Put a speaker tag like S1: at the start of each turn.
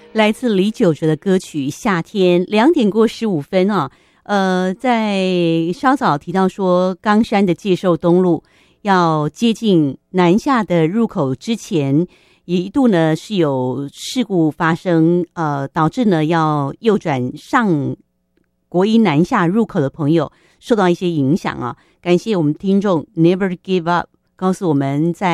S1: 来自李玖哲的歌曲《夏天》，2:15啊。在稍早提到说，冈山的介寿东路要接近南下的入口之前，也一度呢是有事故发生，导致呢要右转上国一南下入口的朋友受到一些影响啊。感谢我们听众 Never Give Up 告诉我们在